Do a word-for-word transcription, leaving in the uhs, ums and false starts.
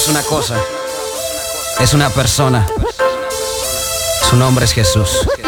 Es una cosa, es una persona. Su nombre es Jesús.